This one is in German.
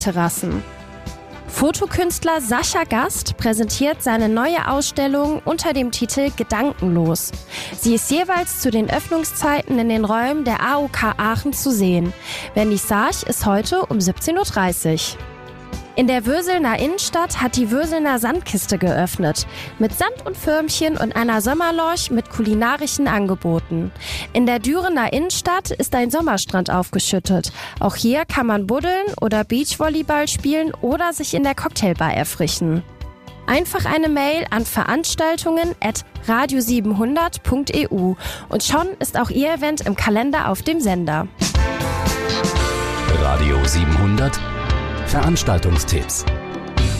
Terrassen. Fotokünstler Sascha Gast präsentiert seine neue Ausstellung unter dem Titel Gedankenlos. Sie ist jeweils zu den Öffnungszeiten in den Räumen der AOK Aachen zu sehen. Vernissage ist heute um 17:30 Uhr. In der Würselner Innenstadt hat die Würselner Sandkiste geöffnet, mit Sand und Förmchen und einer Sommerlounge mit kulinarischen Angeboten. In der Dürener Innenstadt ist ein Sommerstrand aufgeschüttet. Auch hier kann man buddeln oder Beachvolleyball spielen oder sich in der Cocktailbar erfrischen. Einfach eine Mail an veranstaltungen@radio700.eu und schon ist auch Ihr Event im Kalender auf dem Sender. Radio 700 Veranstaltungstipps.